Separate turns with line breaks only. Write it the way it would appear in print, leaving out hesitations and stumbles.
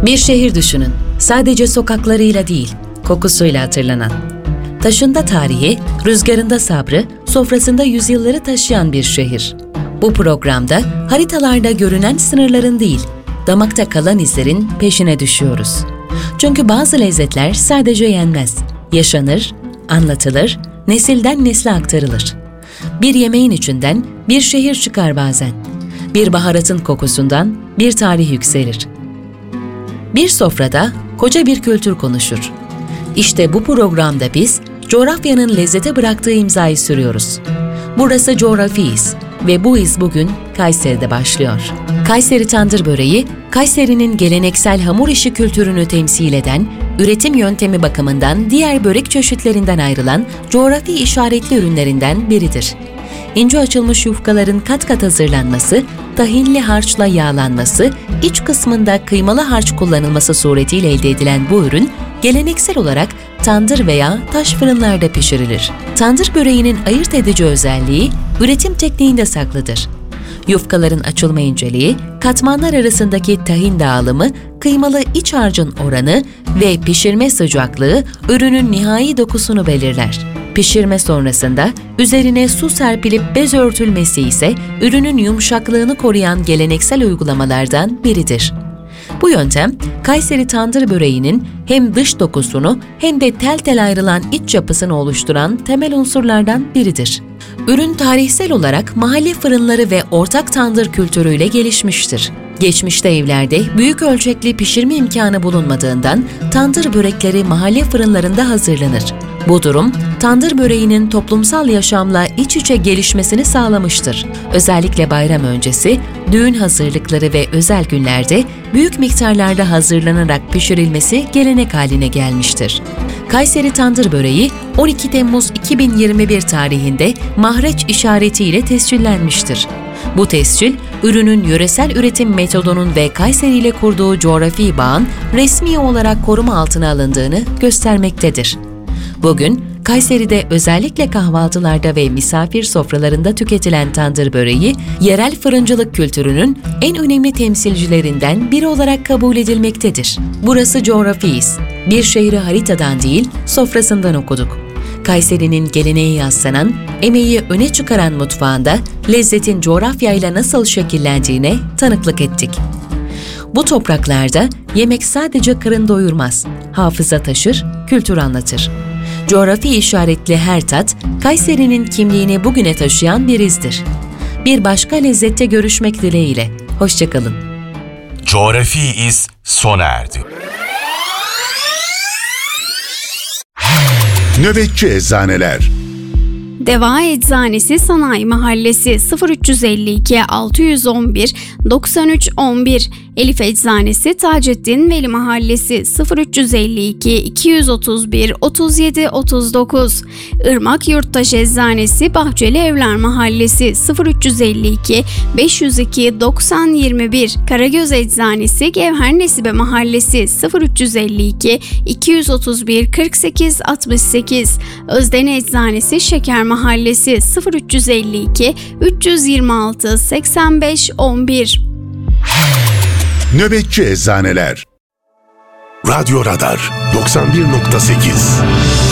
Bir şehir düşünün. Sadece sokaklarıyla değil, kokusuyla hatırlanan. Taşında tarihi, rüzgarında sabrı, sofrasında yüzyılları taşıyan bir şehir. Bu programda haritalarda görünen sınırların değil, damakta kalan izlerin peşine düşüyoruz. Çünkü bazı lezzetler sadece yenmez, yaşanır, anlatılır, nesilden nesle aktarılır. Bir yemeğin içinden bir şehir çıkar bazen. Bir baharatın kokusundan bir tarih yükselir. Bir sofrada koca bir kültür konuşur. İşte bu programda biz coğrafyanın lezzete bıraktığı imzayı sürüyoruz. Burası Coğrafiyiz ve bu iz bugün Kayseri'de başlıyor. Kayseri Tandır Böreği, Kayseri'nin geleneksel hamur işi kültürünü temsil eden, üretim yöntemi bakımından diğer börek çeşitlerinden ayrılan coğrafi işaretli ürünlerinden biridir. İnce açılmış yufkaların kat kat hazırlanması, tahinli harçla yağlanması, iç kısmında kıymalı harç kullanılması suretiyle elde edilen bu ürün, geleneksel olarak tandır veya taş fırınlarda pişirilir. Tandır böreğinin ayırt edici özelliği, üretim tekniğinde saklıdır. Yufkaların açılma inceliği, katmanlar arasındaki tahin dağılımı, kıymalı iç harcın oranı ve pişirme sıcaklığı ürünün nihai dokusunu belirler. Pişirme sonrasında üzerine su serpilip bez örtülmesi ise ürünün yumuşaklığını koruyan geleneksel uygulamalardan biridir. Bu yöntem, Kayseri Tandır Böreği'nin hem dış dokusunu hem de tel tel ayrılan iç yapısını oluşturan temel unsurlardan biridir. Ürün tarihsel olarak mahalle fırınları ve ortak tandır kültürüyle gelişmiştir. Geçmişte evlerde büyük ölçekli pişirme imkanı bulunmadığından tandır börekleri mahalle fırınlarında hazırlanır. Bu durum, tandır böreğinin toplumsal yaşamla iç içe gelişmesini sağlamıştır. Özellikle bayram öncesi, düğün hazırlıkları ve özel günlerde büyük miktarlarda hazırlanarak pişirilmesi gelenek haline gelmiştir. Kayseri Tandır Böreği, 12 Temmuz 2021 tarihinde mahreç işaretiyle tescillenmiştir. Bu tescil, ürünün yöresel üretim metodunun ve Kayseri ile kurduğu coğrafi bağın resmi olarak koruma altına alındığını göstermektedir. Bugün, Kayseri'de özellikle kahvaltılarda ve misafir sofralarında tüketilen tandır böreği, yerel fırıncılık kültürünün en önemli temsilcilerinden biri olarak kabul edilmektedir. Burası Coğrafiyiz. Bir şehri haritadan değil, sofrasından okuduk. Kayseri'nin geleneği yaslanan, emeği öne çıkaran mutfağında lezzetin coğrafyayla nasıl şekillendiğine tanıklık ettik. Bu topraklarda yemek sadece karın doyurmaz, hafıza taşır, kültür anlatır. Coğrafi işaretli her tat, Kayseri'nin kimliğini bugüne taşıyan bir izdir. Bir başka lezzette görüşmek dileğiyle. Hoşça kalın.
Coğrafi iz sona erdi.
Nöbetçi Eczaneler.
Deva Eczanesi Sanayi Mahallesi 0352 611 93 11. Elif Eczanesi Taceddin Veli Mahallesi 0352 231 37 39. Irmak Yurttaş Eczanesi Bahçeli Evler Mahallesi 0352 502 90 21. Karagöz Eczanesi Gevher Nesibe Mahallesi 0352 231 48 68. Özdene Eczanesi Şeker Mahallesi 0352 326 85 11.
Nöbetçi Eczaneler.
Radyo Radar 91.8